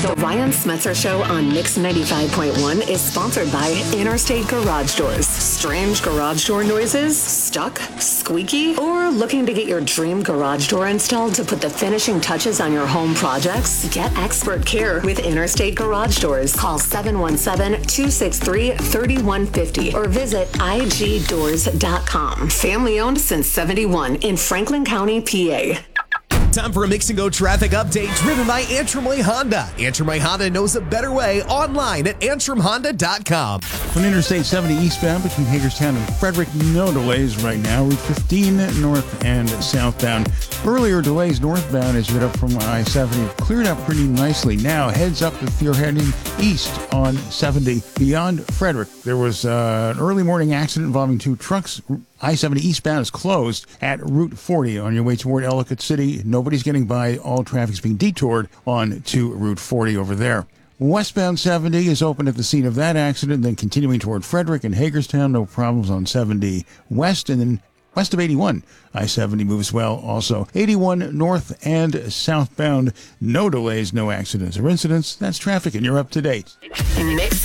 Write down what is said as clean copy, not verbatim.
The Ryan Smetzer Show on Mix 95.1 is sponsored by Interstate Garage Doors. Strange garage door noises? Stuck? Squeaky? Or looking to get your dream garage door installed to put the finishing touches on your home projects? Get expert care with Interstate Garage Doors. Call 717-263-3150 or visit igdoors.com. Family owned since 71 in Franklin County, PA. Time for a Mix and Go traffic update driven by Antrim Way Honda. Antrim Way Honda knows a better way online at antrimhonda.com. On Interstate 70 eastbound between Hagerstown and Frederick, no delays right now. Route 15 north and southbound. Earlier delays northbound as you head up from I-70. Cleared up pretty nicely. Now heads up if you're heading east on 70 beyond Frederick. There was an early morning accident involving two trucks. I-70 eastbound is closed at Route 40 on your way toward Ellicott City. Nobody's getting by. All traffic's being detoured on to Route 40 over there. Westbound 70 is open at the scene of that accident, then continuing toward Frederick and Hagerstown. No problems on 70 west, and then west of 81. I-70 moves well also. 81 north and southbound. No delays, no accidents or incidents. That's traffic, and you're up to date. Mix